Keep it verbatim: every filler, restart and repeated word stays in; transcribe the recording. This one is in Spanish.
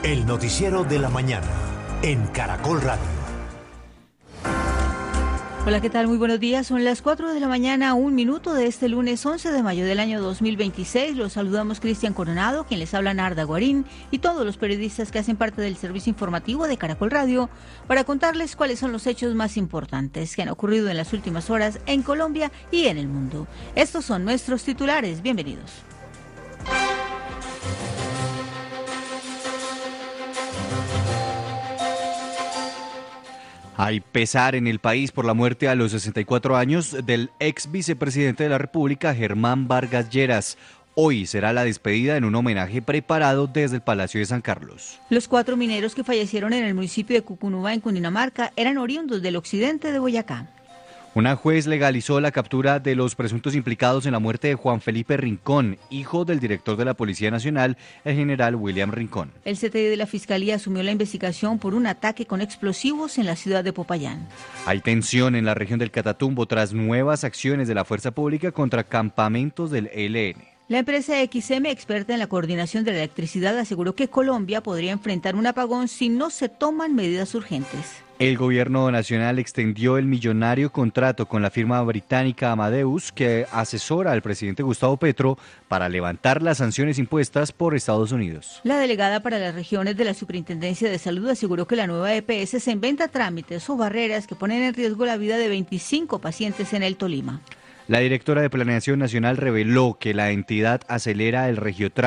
El noticiero de la mañana en Caracol Radio. Hola, ¿qué tal? Muy buenos días. Son las cuatro de la mañana, un minuto de este lunes once de mayo del año dos mil veintiséis. Los saludamos Cristian Coronado, quien les habla Narda Guarín, y todos los periodistas que hacen parte del servicio informativo de Caracol Radio para contarles cuáles son los hechos más importantes que han ocurrido en las últimas horas en Colombia y en el mundo. Estos son nuestros titulares. Bienvenidos. Hay pesar en el país por la muerte a los sesenta y cuatro años del ex vicepresidente de la República, Germán Vargas Lleras. Hoy será la despedida en un homenaje preparado desde el Palacio de San Carlos. Los cuatro mineros que fallecieron en el municipio de Cucunúa, en Cundinamarca, eran oriundos del occidente de Boyacá. Una juez legalizó la captura de los presuntos implicados en la muerte de Juan Felipe Rincón, hijo del director de la Policía Nacional, el general William Rincón. El C T I de la Fiscalía asumió la investigación por un ataque con explosivos en la ciudad de Popayán. Hay tensión en la región del Catatumbo tras nuevas acciones de la fuerza pública contra campamentos del E L N. La empresa X M, experta en la coordinación de la electricidad, aseguró que Colombia podría enfrentar un apagón si no se toman medidas urgentes. El gobierno nacional extendió el millonario contrato con la firma británica Amadeus, que asesora al presidente Gustavo Petro para levantar las sanciones impuestas por Estados Unidos. La delegada para las regiones de la Superintendencia de Salud aseguró que la nueva E P S se inventa trámites o barreras que ponen en riesgo la vida de veinticinco pacientes en el Tolima. La directora de Planeación Nacional reveló que la entidad acelera el regiotramo